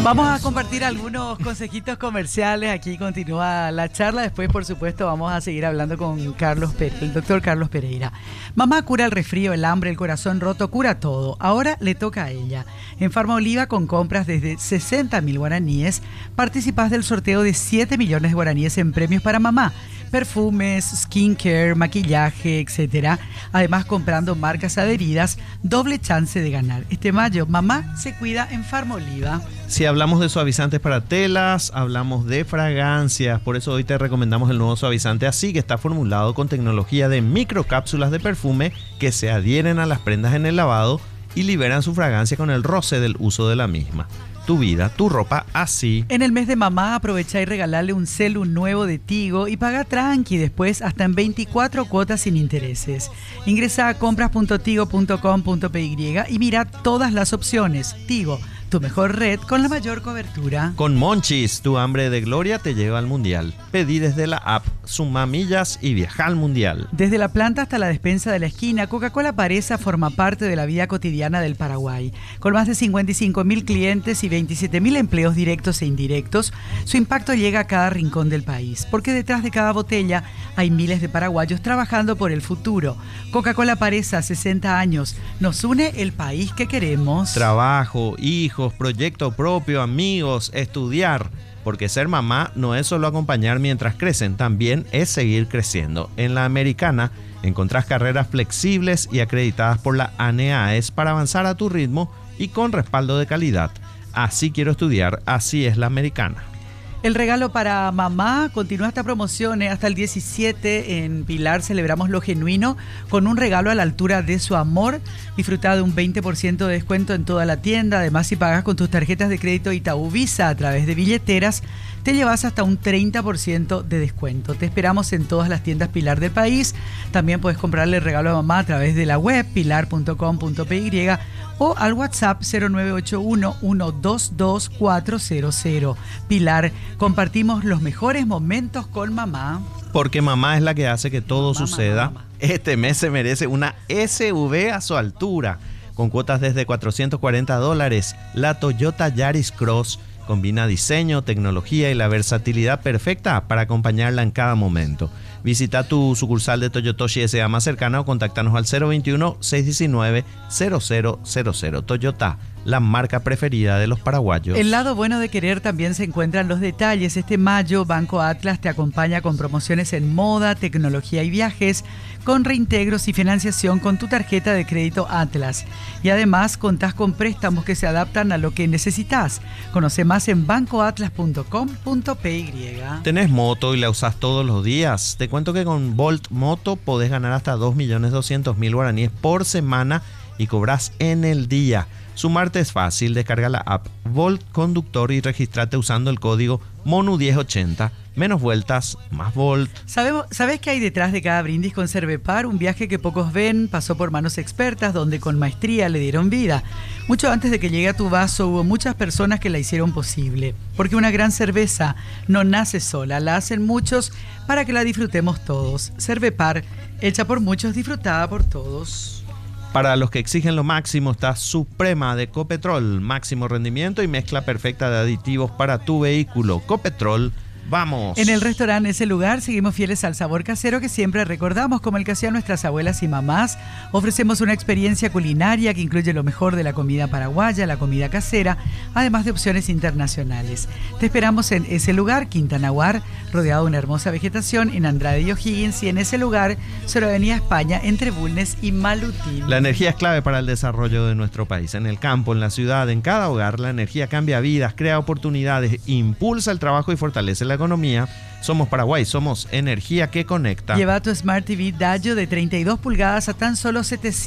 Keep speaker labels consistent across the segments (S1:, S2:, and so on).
S1: Vamos a compartir algunos consejitos comerciales. Aquí continúa la charla. Después, por supuesto, vamos a seguir hablando con el doctor Carlos Pereira. Mamá cura el resfrío, el hambre, el corazón roto, cura todo. Ahora le toca a ella. En Farma Oliva, con compras desde 60.000 guaraníes, participas del sorteo de 7 millones de guaraníes en premios para mamá. Perfumes, skincare, maquillaje, etc. Además, comprando marcas adheridas, doble chance de ganar. Este mayo, mamá se cuida en Farma Oliva.
S2: Si hablamos de suavizantes para telas, hablamos de fragancias. Por eso hoy te recomendamos el nuevo suavizante Así, que está formulado con tecnología de microcápsulas de perfume que se adhieren a las prendas en el lavado y liberan su fragancia con el roce del uso de la misma. Tu vida, tu ropa, Así.
S1: En el mes de mamá, aprovecha y regalarle un celu nuevo de Tigo y paga tranqui después hasta en 24 cuotas sin intereses. Ingresa a compras.tigo.com.py y mira todas las opciones. Tigo, tu mejor red con la mayor cobertura.
S2: Con Monchis, tu hambre de gloria te lleva al mundial. Pedí desde la app, suma millas y viaja al mundial.
S1: Desde la planta hasta la despensa de la esquina, Coca-Cola Paresa forma parte de la vida cotidiana del Paraguay. Con más de 55.000 clientes y 27.000 empleos directos e indirectos, su impacto llega a cada rincón del país. Porque detrás de cada botella hay miles de paraguayos trabajando por el futuro. Coca-Cola Paresa, 60 años. Nos une el país que queremos.
S2: Trabajo, hijos, proyecto propio, amigos, estudiar. Porque ser mamá no es solo acompañar mientras crecen, también es seguir creciendo. En la Americana encontrás carreras flexibles y acreditadas por la ANEAES para avanzar a tu ritmo y con respaldo de calidad. Así quiero estudiar, así es la Americana.
S1: El regalo para mamá, continúa esta promoción hasta el 17 en Pilar. Celebramos lo genuino con un regalo a la altura de su amor. Disfruta de un 20% de descuento en toda la tienda. Además, si pagas con tus tarjetas de crédito Itaú Visa a través de billeteras, te llevas hasta un 30% de descuento. Te esperamos en todas las tiendas Pilar del país. También puedes comprarle el regalo a mamá a través de la web pilar.com.py o al WhatsApp 0981-122-400. Pilar, compartimos los mejores momentos con mamá.
S2: Porque mamá es la que hace que todo suceda.
S1: Mamá.
S2: Este mes se merece una SUV a su altura. Con cuotas desde $440, la Toyota Yaris Cross combina diseño, tecnología y la versatilidad perfecta para acompañarla en cada momento. Visita tu sucursal de Toyotoshi S.A. más cercana o contáctanos al 021-619-0000. Toyota, la marca preferida de los paraguayos.
S1: El lado bueno de querer también se encuentran los detalles. Este mayo, Banco Atlas te acompaña con promociones en moda, tecnología y viajes, con reintegros y financiación con tu tarjeta de crédito Atlas. Y además contás con préstamos que se adaptan a lo que necesitas. Conoce más en bancoatlas.com.py.
S2: ¿Tenés moto y la usás todos los días? Te cuento que con Volt Moto podés ganar hasta 2.200.000 guaraníes por semana y cobrás en el día. Sumarte es fácil, descarga la app Volt Conductor y registrate usando el código MONU1080. Menos vueltas, más Volt.
S1: ¿Sabes qué hay detrás de cada brindis con Cervepar? Un viaje que pocos ven, pasó por manos expertas donde con maestría le dieron vida. Mucho antes de que llegue a tu vaso hubo muchas personas que la hicieron posible. Porque una gran cerveza no nace sola, la hacen muchos para que la disfrutemos todos. Cervepar, hecha por muchos, disfrutada por todos.
S2: Para los que exigen lo máximo está Suprema de Copetrol. Máximo rendimiento y mezcla perfecta de aditivos para tu vehículo. Copetrol, vamos.
S1: En el restaurante Ese Lugar seguimos fieles al sabor casero que siempre recordamos, como el que hacían nuestras abuelas y mamás. Ofrecemos una experiencia culinaria que incluye lo mejor de la comida paraguaya, la comida casera, además de opciones internacionales. Te esperamos en Ese Lugar, Quinta Naguar, rodeado de una hermosa vegetación en Andrade y O'Higgins, y en Ese Lugar, sobre Avenida España, entre Bulnes y Malutín.
S2: La energía es clave para el desarrollo de nuestro país. En el campo, en la ciudad, en cada hogar, la energía cambia vidas, crea oportunidades, impulsa el trabajo y fortalece la economía. Somos Paraguay, somos energía que conecta.
S1: Lleva tu Smart TV Dayo de 32 pulgadas a tan solo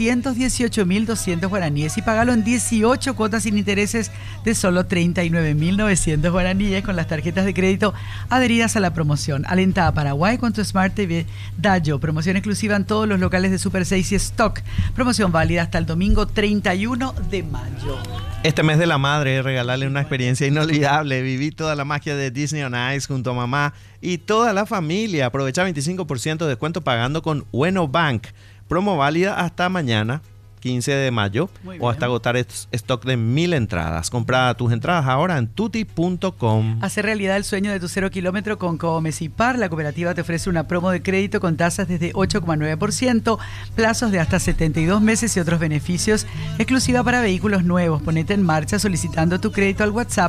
S1: 718.200 guaraníes y pagalo en 18 cuotas sin intereses de solo 39.900 guaraníes con las tarjetas de crédito adheridas a la promoción. Alenta a Paraguay con tu Smart TV Dayo. Promoción exclusiva en todos los locales de Super 6 y Stock. Promoción válida hasta el domingo 31 de mayo.
S2: Este mes de la madre, regalarle una experiencia inolvidable. Viví toda la magia de Disney on Ice junto a mamá y toda la familia. Aprovecha 25% de descuento pagando con Bueno Bank. Promo válida hasta mañana. 15 de mayo o hasta agotar stock de 1000 entradas. Compra tus entradas ahora en tuti.com.
S1: Hace realidad el sueño de tu 0 kilómetro con Comecipar. La cooperativa te ofrece una promo de crédito con tasas desde 8,9%, plazos de hasta 72 meses y otros beneficios, exclusiva para vehículos nuevos. Ponete en marcha solicitando tu crédito al WhatsApp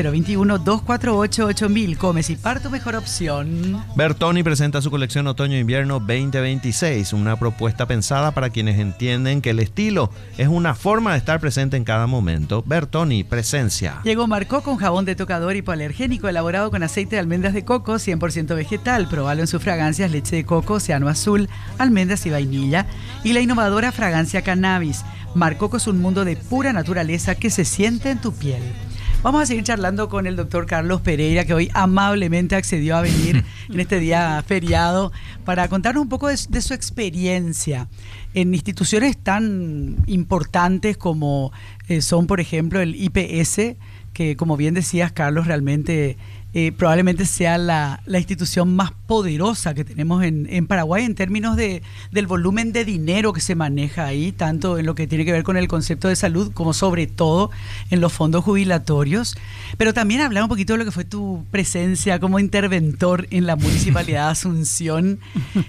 S1: 021-248-8000. Comecipar, tu mejor opción.
S2: Bertoni presenta su colección Otoño-Invierno 2026, una propuesta pensada para quienes entienden que el estilo es una forma de estar presente en cada momento. Bertoni, presencia.
S1: Llegó Marcó con jabón de tocador hipoalergénico elaborado con aceite de almendras de coco 100% vegetal. Probalo en sus fragancias leche de coco, océano azul, almendras y vainilla. Y la innovadora fragancia cannabis. Marcoco es un mundo de pura naturaleza que se siente en tu piel. Vamos a seguir charlando con el doctor Carlos Pereira, que hoy amablemente accedió a venir en este día feriado para contarnos un poco de su experiencia en instituciones tan importantes como son, por ejemplo, el IPS, que, como bien decías, Carlos, realmente probablemente sea la institución más poderosa que tenemos en Paraguay en términos del volumen de dinero que se maneja ahí, tanto en lo que tiene que ver con el concepto de salud como sobre todo en los fondos jubilatorios. Pero también hablar un poquito de lo que fue tu presencia como interventor en la Municipalidad de Asunción,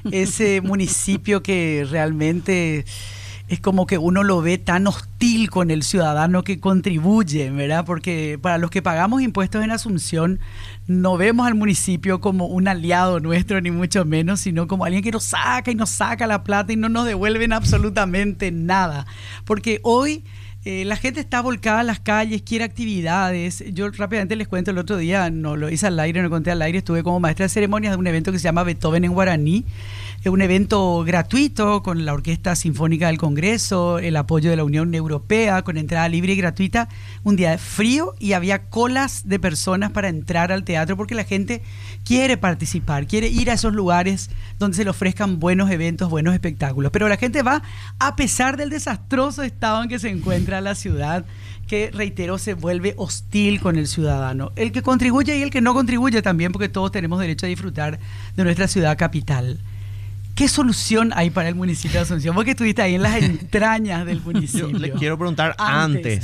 S1: ese municipio que realmente es como que uno lo ve tan hostil con el ciudadano que contribuye, ¿verdad? Porque para los que pagamos impuestos en Asunción, no vemos al municipio como un aliado nuestro, ni mucho menos, sino como alguien que nos saca y nos saca la plata y no nos devuelven absolutamente nada. Porque hoy la gente está volcada a las calles, quiere actividades. Yo rápidamente les cuento, el otro día, no lo hice al aire, no lo conté al aire, estuve como maestra de ceremonias de un evento que se llama Beethoven en Guaraní. Es un evento gratuito con la Orquesta Sinfónica del Congreso, el apoyo de la Unión Europea, con entrada libre y gratuita. Un día de frío y había colas de personas para entrar al teatro porque la gente quiere participar, quiere ir a esos lugares donde se le ofrezcan buenos eventos, buenos espectáculos. Pero la gente va a pesar del desastroso estado en que se encuentra la ciudad, que, reitero, se vuelve hostil con el ciudadano. El que contribuye y el que no contribuye también, porque todos tenemos derecho a disfrutar de nuestra ciudad capital. ¿Qué solución hay para el municipio de Asunción? Vos que estuviste ahí en las entrañas del municipio.
S2: Yo le quiero preguntar antes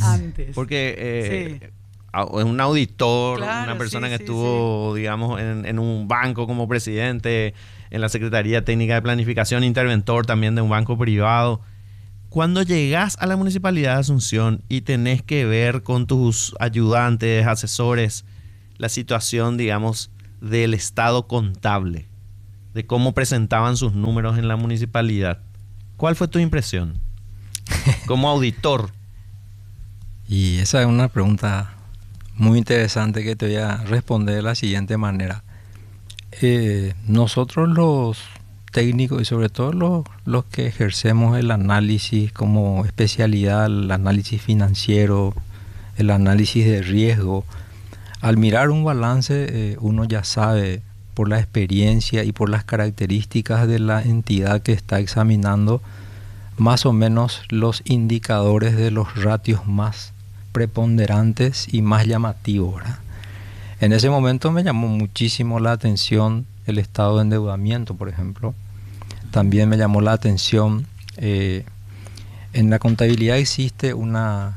S2: porque es un auditor, claro, una persona que estuvo, digamos, en un banco como presidente, en la Secretaría Técnica de Planificación, interventor también de un banco privado. Cuando llegás a la Municipalidad de Asunción y tenés que ver con tus ayudantes, asesores, la situación, digamos, del estado contable, de cómo presentaban sus números en la municipalidad, ¿cuál fue tu impresión como auditor?
S3: Y esa es una pregunta muy interesante que te voy a responder de la siguiente manera. Nosotros los técnicos y sobre todo los que ejercemos el análisis como especialidad, el análisis financiero, el análisis de riesgo, al mirar un balance uno ya sabe por la experiencia y por las características de la entidad que está examinando más o menos los indicadores de los ratios más preponderantes y más llamativos, ¿verdad? En ese momento me llamó muchísimo la atención el estado de endeudamiento, por ejemplo. También me llamó la atención, en la contabilidad existe unas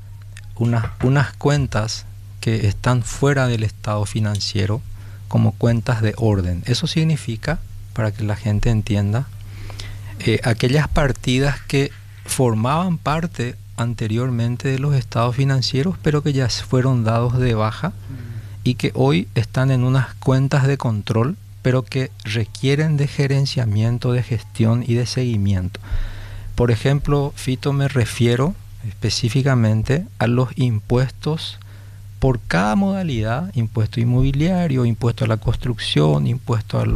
S3: cuentas que están fuera del estado financiero como cuentas de orden. Eso significa, para que la gente entienda, aquellas partidas que formaban parte anteriormente de los estados financieros, pero que ya fueron dados de baja y que hoy están en unas cuentas de control, pero que requieren de gerenciamiento, de gestión y de seguimiento. Por ejemplo, Fito, me refiero específicamente a los impuestos por cada modalidad: impuesto inmobiliario, impuesto a la construcción, impuesto a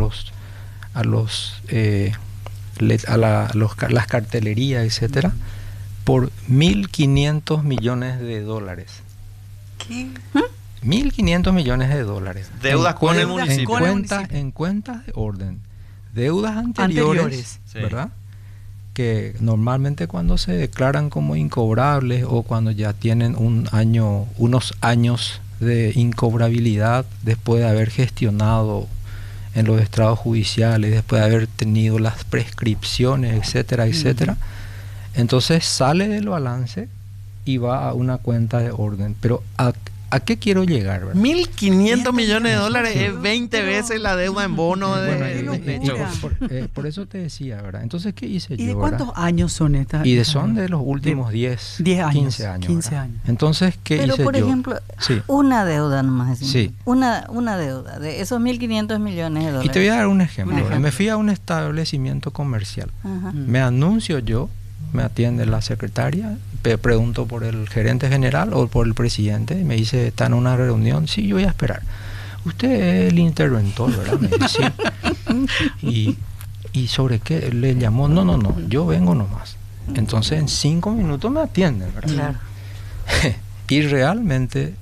S3: las cartelerías, etcétera, por 1.500 millones de dólares.
S1: ¿Qué?
S3: 1.500 millones de dólares.
S2: Deudas con el municipio.
S3: En cuentas de orden. Deudas anteriores. ¿Verdad? Que normalmente cuando se declaran como incobrables o cuando ya tienen unos años de incobrabilidad después de haber gestionado en los estrados judiciales, después de haber tenido las prescripciones, etcétera, etcétera, Entonces sale del balance y va a una cuenta de orden. Pero ¿a qué quiero llegar, verdad?
S2: 1.500 millones de dólares es 20 veces la deuda en bono
S3: Por eso te decía, ¿verdad? Entonces, ¿qué hice yo?
S1: ¿Y de cuántos años son estas?
S3: Son de los últimos 10 años, 15 años.
S1: 15 años.
S3: Entonces, ¿qué hice yo?
S4: Pero, por ejemplo, una deuda nomás.
S3: Sí.
S4: Una deuda de esos 1.500 millones de dólares.
S3: Y te voy a dar un ejemplo. Me fui a un establecimiento comercial.
S4: Ajá.
S3: Me anuncio yo, me atiende la secretaria, pregunto por el gerente general o por el presidente y me dice, ¿está en una reunión? Sí, yo voy a esperar. Usted es el interventor, ¿verdad? Me dice, sí. ¿Y sobre qué le llamó? No, yo vengo nomás. Entonces en 5 minutos me atienden, ¿verdad?
S4: Claro.
S3: Y realmente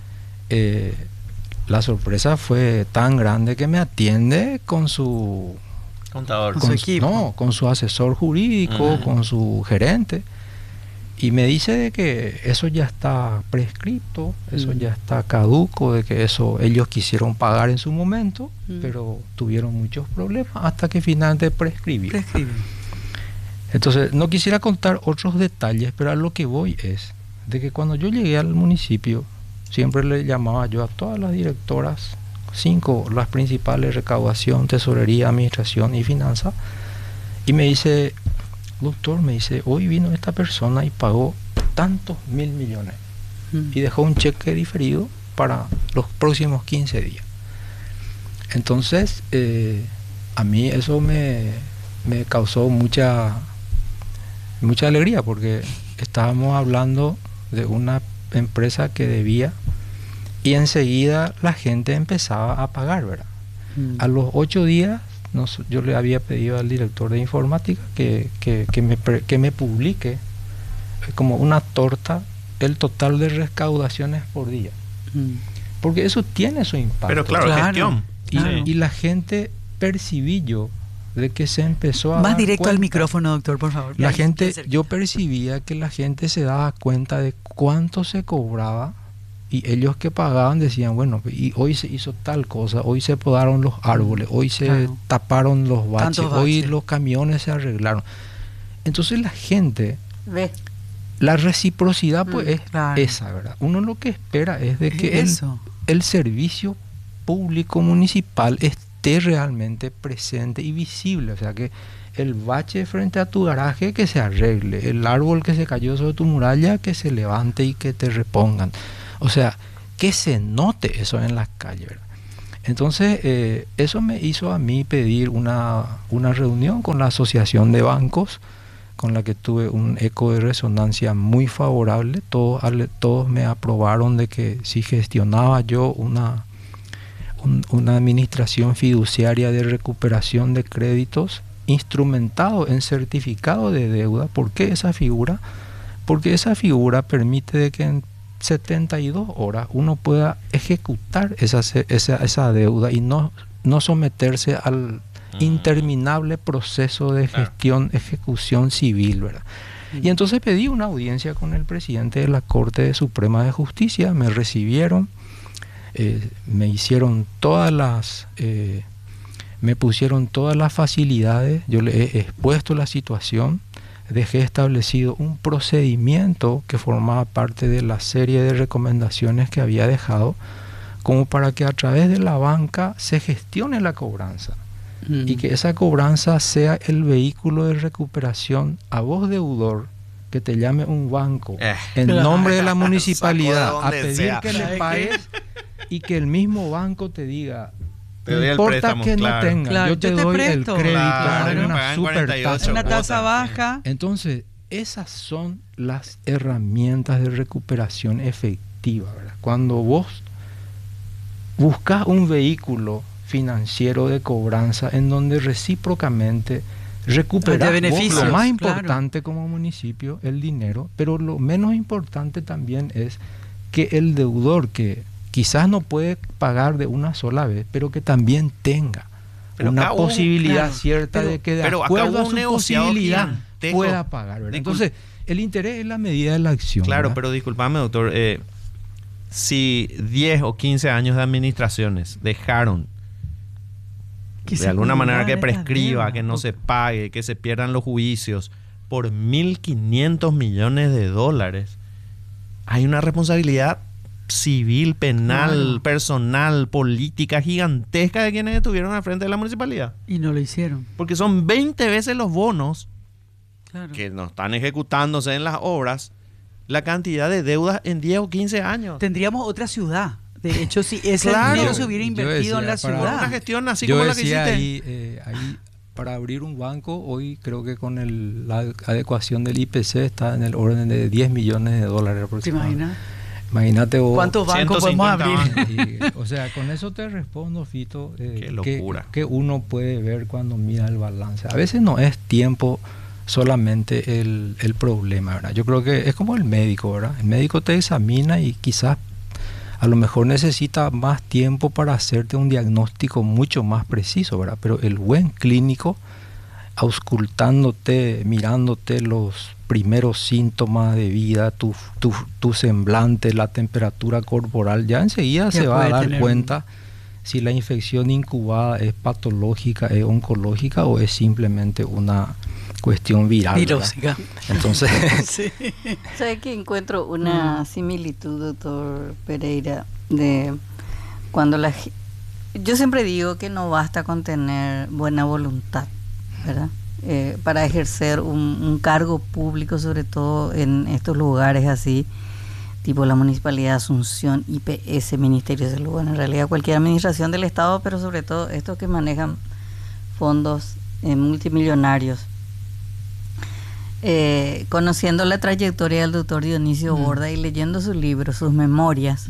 S3: la sorpresa fue tan grande que me atiende con su
S2: contador,
S1: con su equipo.
S3: No, con su asesor jurídico, con su gerente. Y me dice de que eso ya está prescrito, eso ya está caduco, de que eso ellos quisieron pagar en su momento, pero tuvieron muchos problemas hasta que finalmente prescribió. Entonces, no quisiera contar otros detalles, pero a lo que voy es de que cuando yo llegué al municipio, siempre le llamaba yo a todas las directoras, 5, las principales: recaudación, tesorería, administración y finanzas, y me dice, doctor, me dice, hoy vino esta persona y pagó tantos 1.000 millones y dejó un cheque diferido para los próximos 15 días. Entonces, a mí eso me causó mucha alegría, porque estábamos hablando de una empresa que debía y enseguida la gente empezaba a pagar, ¿verdad? A los 8 días yo le había pedido al director de informática que me publique como una torta el total de recaudaciones por día, porque eso tiene su impacto.
S2: Pero claro. Gestión.
S3: Y la gente percibí yo de que se empezó a
S1: más
S3: dar
S1: directo
S3: cuenta.
S1: Al micrófono, doctor, por favor.
S3: La gente, yo percibía que la gente se daba cuenta de cuánto se cobraba, y ellos que pagaban decían, bueno, y hoy se hizo tal cosa, hoy se podaron los árboles, hoy se taparon los baches, hoy los camiones se arreglaron. Entonces la gente, la reciprocidad pues es esa, ¿verdad? Uno lo que espera es de que el servicio público municipal esté realmente presente y visible, o sea, que el bache frente a tu garaje que se arregle, el árbol que se cayó sobre tu muralla que se levante y que te repongan. O sea, que se note eso en las calles, ¿verdad? Entonces, eso me hizo a mí pedir una reunión con la Asociación de Bancos, con la que tuve un eco de resonancia muy favorable. Todos me aprobaron de que si gestionaba yo una administración fiduciaria de recuperación de créditos instrumentado en certificado de deuda. ¿Por qué esa figura? Porque esa figura permite de que en 72 horas uno pueda ejecutar esa deuda y no someterse al interminable proceso de gestión, ejecución civil, ¿verdad? Y entonces pedí una audiencia con el presidente de la Corte Suprema de Justicia, me recibieron, me hicieron me pusieron todas las facilidades, yo le he expuesto la situación, dejé establecido un procedimiento que formaba parte de la serie de recomendaciones que había dejado, como para que a través de la banca se gestione la cobranza y que esa cobranza sea el vehículo de recuperación a vos, deudor, que te llame un banco en nombre de la municipalidad a pedir que le pagues y que el mismo banco te diga, no importa que no tenga, yo te doy el crédito, una super tasa,
S1: una tasa baja.
S3: Entonces, esas son las herramientas de recuperación efectiva, ¿verdad? Cuando vos buscas un vehículo financiero de cobranza en donde recíprocamente recuperar lo más importante como municipio, el dinero, pero lo menos importante también es que el deudor que quizás no puede pagar de una sola vez, pero que también tenga una posibilidad cierta de que de acuerdo a su posibilidad pueda pagar, ¿verdad? Entonces, el interés es la medida de la acción.
S2: Claro,
S3: ¿verdad?
S2: pero discúlpame, doctor, si 10 o 15 años de administraciones dejaron de alguna manera que prescriba, que no se pague, que se pierdan los juicios, por 1.500 millones de dólares, hay una responsabilidad civil, penal, personal, política gigantesca de quienes estuvieron al frente de la municipalidad.
S1: Y no lo hicieron.
S2: Porque son 20 veces los bonos
S1: Claro.
S2: que no están ejecutándose en las obras, la cantidad de deudas en 10 o 15 años.
S1: Tendríamos otra ciudad. De hecho, si ese
S2: Claro.
S1: dinero se hubiera invertido en la
S3: decía, para
S2: Una
S1: ciudad.
S2: gestión así
S3: Yo
S2: como la que
S3: decía
S2: hiciste.
S3: ahí, para abrir un banco, hoy creo que con la adecuación del IPC está en el orden de 10 millones de dólares
S1: ¿Te
S3: aproximadamente.
S1: imaginas?
S3: Imagínate vos.
S1: ¿Cuántos bancos podemos
S2: 150
S1: abrir?
S3: O sea, con eso te respondo, Fito,
S2: Qué locura.
S3: que uno puede ver cuando mira el balance. A veces no es tiempo solamente el problema, ¿verdad? Yo creo que es como el médico, ¿verdad? El médico te examina y quizás a lo mejor necesita más tiempo para hacerte un diagnóstico mucho más preciso, ¿verdad? Pero el buen clínico, auscultándote, mirándote los primeros síntomas de vida, tu semblante, la temperatura corporal, ya enseguida se va a dar cuenta si la infección incubada es patológica, es oncológica o es simplemente una cuestión viral.
S1: Virósica.
S3: Entonces,
S1: Sí.
S4: ¿Sabe que encuentro una similitud, doctor Pereira, de cuando yo siempre digo que no basta con tener buena voluntad, ¿verdad? Para ejercer un cargo público, sobre todo en estos lugares así, tipo la Municipalidad de Asunción, IPS, Ministerio de Salud, bueno, en realidad cualquier administración del Estado, pero sobre todo estos que manejan fondos multimillonarios. Conociendo la trayectoria del doctor Dionisio Borda y leyendo su libro, sus memorias,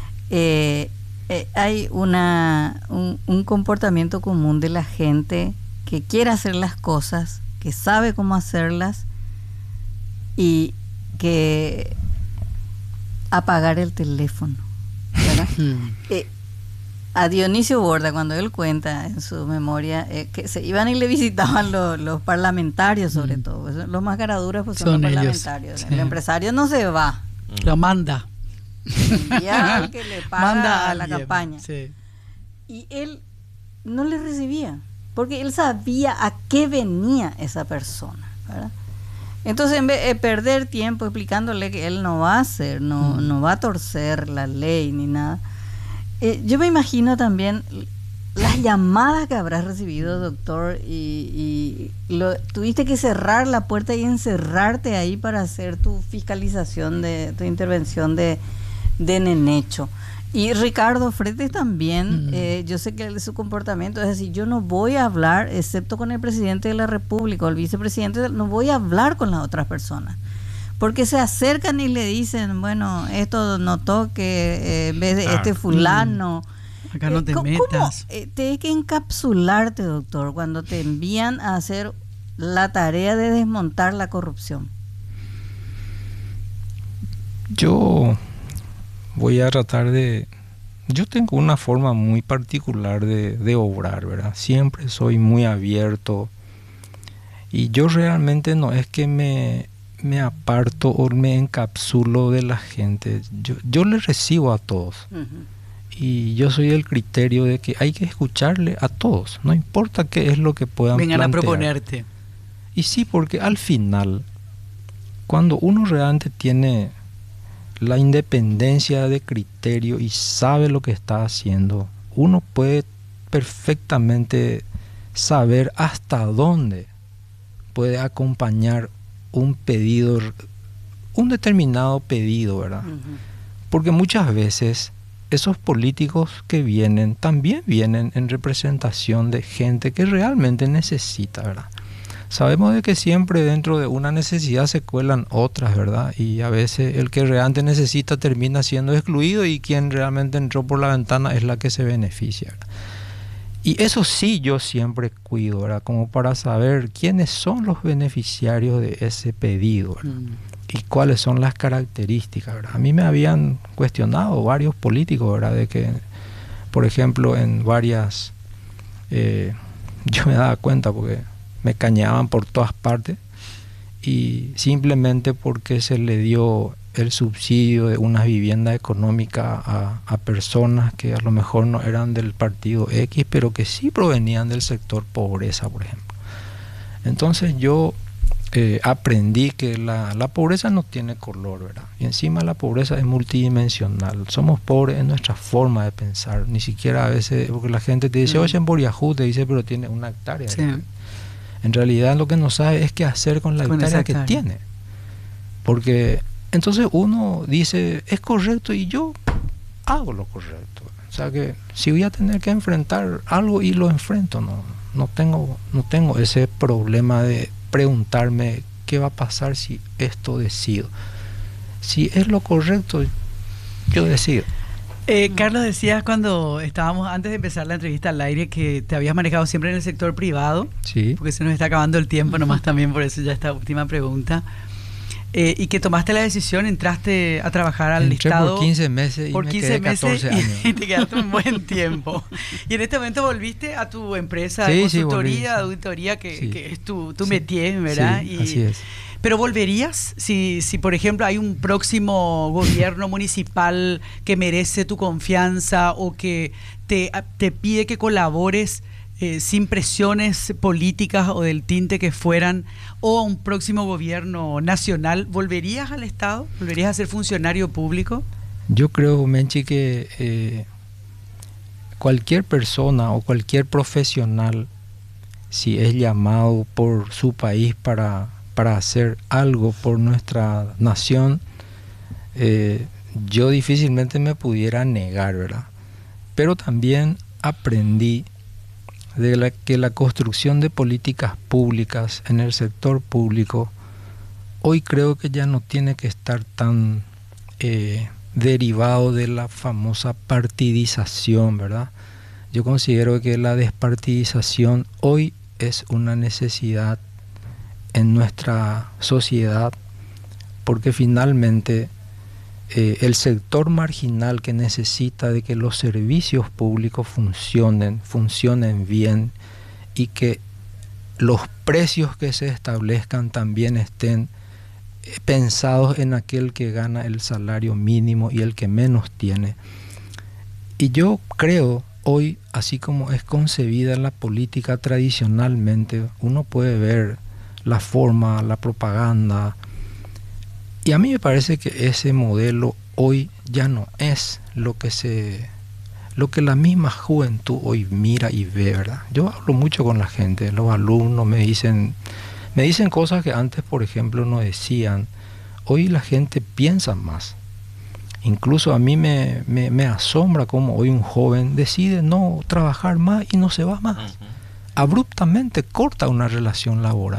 S4: hay un comportamiento común de la gente que quiere hacer las cosas, que sabe cómo hacerlas y que apagar el teléfono, ¿verdad? A Dionisio Borda, cuando él cuenta en su memoria que se iban y le visitaban los parlamentarios, sobre todo, pues, los más caraduras pues son los
S1: ellos,
S4: parlamentarios.
S1: sí.
S4: El empresario no se va,
S1: Lo manda.
S4: envía al que le paga
S1: Manda a
S4: la
S1: alguien,
S4: campaña.
S1: Sí.
S4: Y él no le recibía, porque él sabía a qué venía esa persona, ¿verdad? Entonces, en vez de perder tiempo explicándole que él no va a hacer, no va a torcer la ley ni nada, yo me imagino también las llamadas que habrás recibido, doctor, y tuviste que cerrar la puerta y encerrarte ahí para hacer tu fiscalización, tu intervención de Nenecho. Y Ricardo Fretes también, yo sé que su comportamiento es decir, yo no voy a hablar, excepto con el presidente de la República o el vicepresidente, no voy a hablar con las otras personas. Porque se acercan y le dicen, bueno, esto no toque, en vez de este fulano.
S1: Acá no te metas.
S4: Tienes que encapsularte, doctor, cuando te envían a hacer la tarea de desmontar la corrupción.
S3: yo voy a tratar de... Yo tengo una forma muy particular de obrar, ¿verdad? Siempre soy muy abierto y yo realmente no es que me aparto o me encapsulo de la gente. Yo le recibo a todos. Y yo soy del criterio de que hay que escucharle a todos, no importa qué es lo que puedan
S1: Vengan
S3: plantear.
S1: a proponerte.
S3: Y sí, porque al final, cuando uno realmente tiene la independencia de criterio y sabe lo que está haciendo, uno puede perfectamente saber hasta dónde puede acompañar un pedido, un determinado pedido, ¿verdad? Porque muchas veces esos políticos que vienen también vienen en representación de gente que realmente necesita, ¿verdad? Sabemos de que siempre dentro de una necesidad se cuelan otras, ¿verdad? Y a veces el que realmente necesita termina siendo excluido y quien realmente entró por la ventana es la que se beneficia, ¿verdad? Y eso sí yo siempre cuido, ¿verdad? Como para saber quiénes son los beneficiarios de ese pedido, ¿verdad? Y cuáles son las características, ¿verdad? A mí me habían cuestionado varios políticos, ¿verdad? De que, por ejemplo, en varias... yo me daba cuenta porque me cañaban por todas partes y simplemente porque se le dio el subsidio de una vivienda económica a personas que a lo mejor no eran del partido X, pero que sí provenían del sector pobreza, por ejemplo. Entonces yo aprendí que la pobreza no tiene color, ¿verdad? Y encima la pobreza es multidimensional. Somos pobres en nuestra forma de pensar. Ni siquiera a veces, porque la gente te dice, oye, en Boriajú, te dice, pero tiene 1 hectárea.
S1: Sí.
S3: En realidad lo que no sabe es qué hacer con la hectárea que tiene. Porque entonces uno dice, es correcto y yo hago lo correcto. O sea que si voy a tener que enfrentar algo y lo enfrento, no tengo ese problema de preguntarme qué va a pasar si esto decido. Si es lo correcto, yo decido.
S1: Carlos, decías cuando estábamos antes de empezar la entrevista al aire que te habías manejado siempre en el sector privado.
S3: Sí.
S1: Porque se nos está acabando el tiempo nomás también, por eso ya esta última pregunta. Y que tomaste la decisión, entraste a trabajar al Estado
S3: por 15 meses y
S1: por
S3: me
S1: 15
S3: quedé
S1: meses
S3: 14 años.
S1: y te quedaste un buen tiempo. Y en este momento volviste a tu empresa
S3: Sí,
S1: de
S3: sí,
S1: consultoría,
S3: volví,
S1: de auditoría, que es tu
S3: Sí.
S1: métier, ¿verdad?
S3: Sí, así es.
S1: Pero volverías si por ejemplo hay un próximo gobierno municipal que merece tu confianza o que te pide que colabores sin presiones políticas o del tinte que fueran, o a un próximo gobierno nacional, ¿volverías al Estado? ¿Volverías a ser funcionario público?
S3: Yo creo, Menchi, que cualquier persona o cualquier profesional, si es llamado por su país para hacer algo por nuestra nación, yo difícilmente me pudiera negar, ¿verdad? Pero también aprendí que la construcción de políticas públicas en el sector público hoy creo que ya no tiene que estar tan derivado de la famosa partidización, ¿verdad? Yo considero que la despartidización hoy es una necesidad en nuestra sociedad, porque finalmente el sector marginal que necesita de que los servicios públicos funcionen bien y que los precios que se establezcan también estén pensados en aquel que gana el salario mínimo y el que menos tiene. Y yo creo hoy, así como es concebida la política tradicionalmente, uno puede ver la forma, la propaganda, y a mí me parece que ese modelo hoy ya no es lo que la misma juventud hoy mira y ve, ¿verdad? Yo hablo mucho con la gente, los alumnos me dicen cosas que antes, por ejemplo, no decían. Hoy la gente piensa más. Incluso a mí me asombra cómo hoy un joven decide no trabajar más y no se va más. Abruptamente corta una relación laboral.